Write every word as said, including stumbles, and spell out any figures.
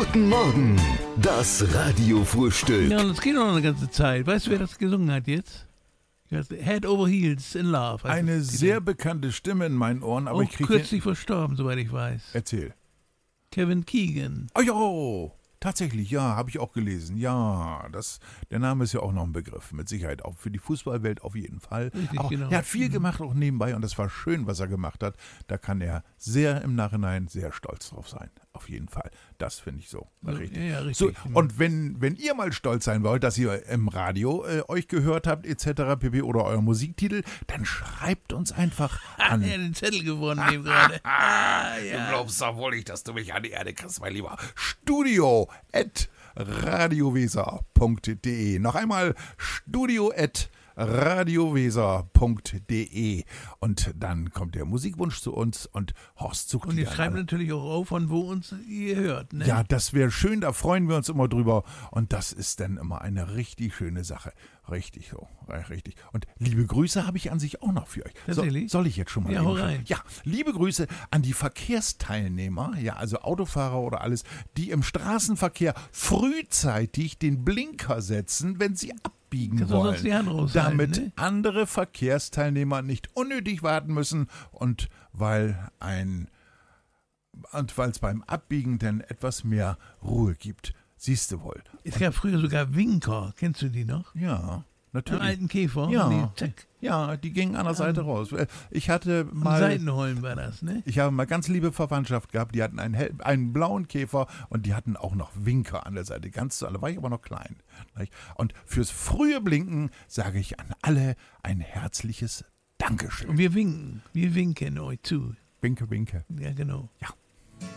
Guten Morgen, das Radiofrühstück. Ja, und das geht noch eine ganze Zeit. Weißt du, wer das gesungen hat jetzt? Head Over Heels in Love. Eine sehr bekannte Stimme in meinen Ohren, aber auch ich kriege... kürzlich verstorben, soweit ich weiß. Erzähl. Kevin Keegan. Oh ja, tatsächlich, ja, habe ich auch gelesen. Ja, das, der Name ist ja auch noch ein Begriff, mit Sicherheit. Auch für die Fußballwelt auf jeden Fall. Richtig, aber genau. Er hat viel gemacht, auch nebenbei, und das war schön, was er gemacht hat. Da kann er sehr im Nachhinein sehr stolz drauf sein. Auf jeden Fall. Das finde ich so. Ja, Richtig. ja, richtig. So, und wenn, wenn ihr mal stolz sein wollt, dass ihr im Radio äh, euch gehört habt, et cetera pp. Oder euer Musiktitel, dann schreibt uns einfach an. Er hat den Zettel gewonnen eben gerade. Ah, Du ja. glaubst doch wohl nicht, dass du mich an die Erde kriegst, mein Lieber. Studio at radioweser punkt de. Noch einmal studio at radioweser punkt de. Und dann kommt der Musikwunsch zu uns und Horst sucht Und die ihr dann schreibt alle. natürlich auch auf, von wo uns ihr hört. Ne? Ja, das wäre schön, da freuen wir uns immer drüber. Und das ist dann immer eine richtig schöne Sache. Richtig so, richtig. Und liebe Grüße habe ich an sich auch noch für euch. So, Tatsächlich? soll ich jetzt schon mal Ja, eben hau schon- rein. Ja, liebe Grüße an die Verkehrsteilnehmer, ja, also Autofahrer oder alles, die im Straßenverkehr frühzeitig den Blinker setzen, wenn sie abbiegen Kannst du wollen. sonst die Hand raushalten, damit ne? andere Verkehrsteilnehmer nicht unnötig warten müssen und weil ein und weil es beim Abbiegen dann etwas mehr Ruhe gibt. Siehst du wohl. Es gab früher sogar Winker. Kennst du die noch? Ja, Einen natürlich. alten Käfer. Ja. Die, zack. Ja, die gingen an der Seite raus. Ich hatte Am mal... Seitenholm war das, ne? Ich habe mal ganz liebe Verwandtschaft gehabt, die hatten einen, hell, einen blauen Käfer und die hatten auch noch Winker an der Seite. Ganz zu alle, war ich aber noch klein. Und fürs frühe Blinken sage ich an alle ein herzliches Dankeschön. Und wir winken. Wir winken euch zu. Winke, winke. Ja, genau. Ja.